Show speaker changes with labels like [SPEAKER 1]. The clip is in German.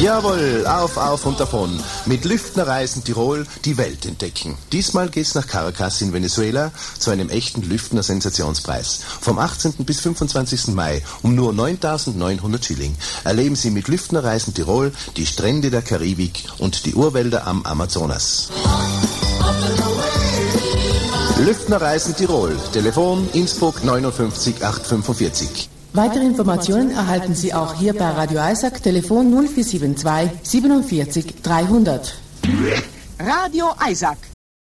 [SPEAKER 1] Jawohl, auf und davon. Mit Lüftner Reisen Tirol die Welt entdecken. Diesmal geht's nach Caracas in Venezuela zu einem echten Lüftner Sensationspreis. Vom 18. bis 25. Mai um nur 9.900 Schilling erleben Sie mit Lüftner Reisen Tirol die Strände der Karibik und die Urwälder am Amazonas. Lüftner Reisen Tirol. Telefon Innsbruck 59 845.
[SPEAKER 2] Weitere Informationen erhalten Sie auch hier bei Radio Isaac, Telefon 0472 47 300.
[SPEAKER 3] Radio Isaac.